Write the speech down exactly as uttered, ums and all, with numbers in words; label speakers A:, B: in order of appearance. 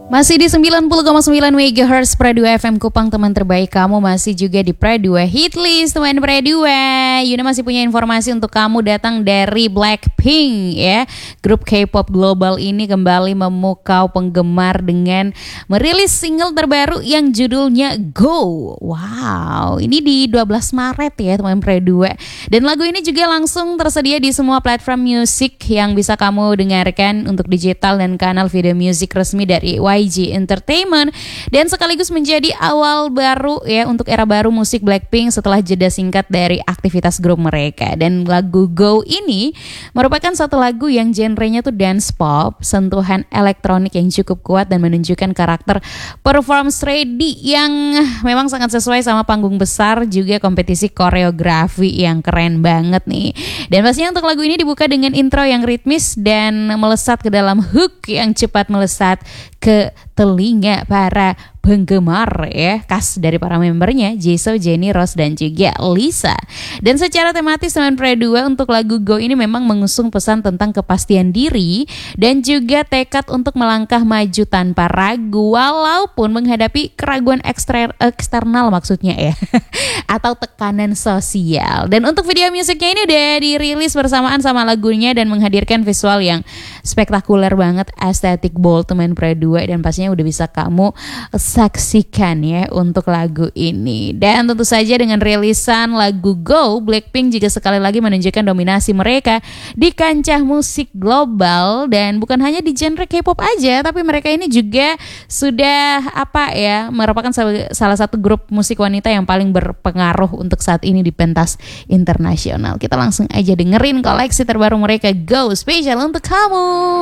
A: Masih di sembilan puluh koma sembilan megahertz Pradua F M Kupang, teman terbaik kamu masih juga di Pradua Hitlist, teman Pradua. Yuna masih punya informasi untuk kamu datang dari Blackpink ya. Grup K-pop global ini kembali memukau penggemar dengan merilis single terbaru yang judulnya Go. Wow, ini di dua belas Maret ya teman Pradua. Dan lagu ini juga langsung tersedia di semua platform musik yang bisa kamu dengarkan untuk digital dan kanal video musik resmi dari Y G Entertainment, dan sekaligus menjadi awal baru ya untuk era baru musik Blackpink setelah jeda singkat dari aktivitas grup mereka. Dan lagu Go ini merupakan satu lagu yang genrenya tuh dance pop, sentuhan elektronik yang cukup kuat dan menunjukkan karakter performance ready yang memang sangat sesuai sama panggung besar, juga kompetisi koreografi yang keren banget nih. Dan pastinya untuk lagu ini dibuka dengan intro yang ritmis dan melesat ke dalam hook yang cepat melesat ke telinga para penggemar ya, khas dari para membernya Jisoo, Jennie, Rose dan juga Lisa. Dan secara tematis teman Pradua, untuk lagu Go ini memang mengusung pesan tentang kepastian diri dan juga tekad untuk melangkah maju tanpa ragu walaupun menghadapi keraguan ekster- eksternal maksudnya ya atau tekanan sosial. Dan untuk video musiknya ini udah dirilis bersamaan sama lagunya dan menghadirkan visual yang spektakuler banget, estetik bold teman Pradua, dan pastinya udah bisa kamu saksikan ya untuk lagu ini. Dan tentu saja dengan rilisan lagu Go, Blackpink juga sekali lagi menunjukkan dominasi mereka di kancah musik global, dan bukan hanya di genre K-pop aja, tapi mereka ini juga sudah apa ya, merupakan salah satu grup musik wanita yang paling berpengaruh untuk saat ini di pentas internasional. Kita langsung aja dengerin koleksi terbaru mereka, Go, spesial untuk kamu.